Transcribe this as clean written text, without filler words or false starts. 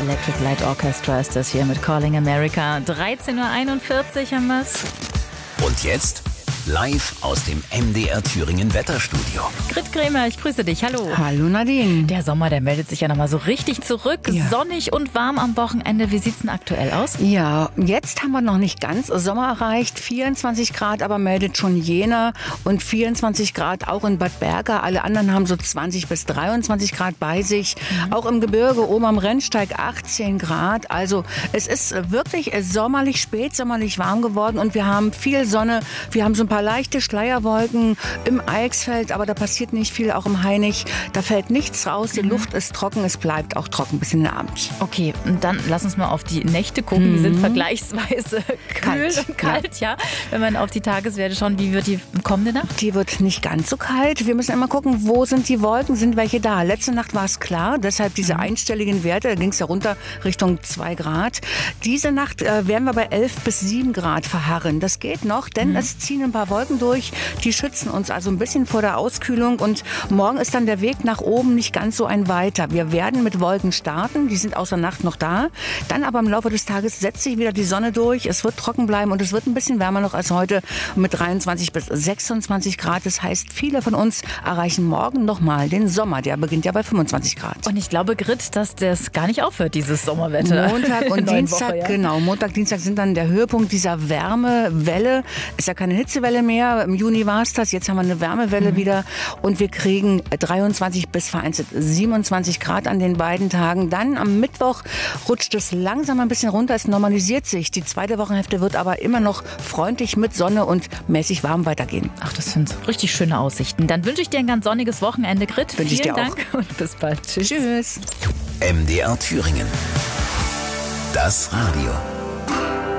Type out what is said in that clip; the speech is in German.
Electric Light Orchestra ist das hier mit Calling America. 13:41 Uhr haben wir's. Und jetzt live aus dem MDR Thüringen Wetterstudio. Grit Krämer, ich grüße dich. Hallo. Hallo Nadine. Der Sommer, der meldet sich ja nochmal so richtig zurück. Ja. Sonnig und warm am Wochenende. Wie sieht's denn aktuell aus? Ja, jetzt haben wir noch nicht ganz Sommer erreicht. 24 Grad, aber meldet schon Jena und 24 Grad auch in Bad Berka. Alle anderen haben so 20 bis 23 Grad bei sich. Auch im Gebirge oben am Rennsteig 18 Grad. Also es ist wirklich sommerlich, spätsommerlich warm geworden und wir haben viel Sonne. Wir haben so ein paar leichte Schleierwolken im Eichsfeld, aber da passiert nicht viel, auch im Hainich. Da fällt nichts raus, die Luft ist trocken, es bleibt auch trocken bis in den Abend. Okay, und dann lass uns mal auf die Nächte gucken. Die sind vergleichsweise kühl und kalt, ja. Wenn man auf die Tageswerte schaut, wie wird die kommende Nacht? Die wird nicht ganz so kalt. Wir müssen immer gucken, wo sind die Wolken, sind welche da. Letzte Nacht war es klar, deshalb diese einstelligen Werte, da ging es ja runter Richtung 2 Grad. Diese Nacht werden wir bei 11 bis 7 Grad verharren. Das geht noch, denn es ziehen ein paar Wolken durch, die schützen uns also ein bisschen vor der Auskühlung und morgen ist dann der Weg nach oben nicht ganz so ein weiter. Wir werden mit Wolken starten, die sind außer Nacht noch da, dann aber im Laufe des Tages setzt sich wieder die Sonne durch, es wird trocken bleiben und es wird ein bisschen wärmer noch als heute mit 23 bis 26 Grad. Das heißt, viele von uns erreichen morgen nochmal den Sommer, der beginnt ja bei 25 Grad. Und ich glaube, Grit, dass das gar nicht aufhört, dieses Sommerwetter. Montag und Dienstag, Woche, ja. Genau, Montag, Dienstag sind dann der Höhepunkt dieser Wärmewelle. Ist ja keine Hitzewelle mehr, im Juni war es das, jetzt haben wir eine Wärmewelle wieder und wir kriegen 23 bis vereinzelt 27 Grad an den beiden Tagen. Dann am Mittwoch rutscht es langsam ein bisschen runter, es normalisiert sich. Die zweite Wochenhälfte wird aber immer noch freundlich mit Sonne und mäßig warm weitergehen. Ach, das sind richtig schöne Aussichten. Dann wünsche ich dir ein ganz sonniges Wochenende, Grit. Wünsche ich Vielen dir auch. Dank und bis bald. Tschüss. Tschüss. MDR Thüringen. Das Radio.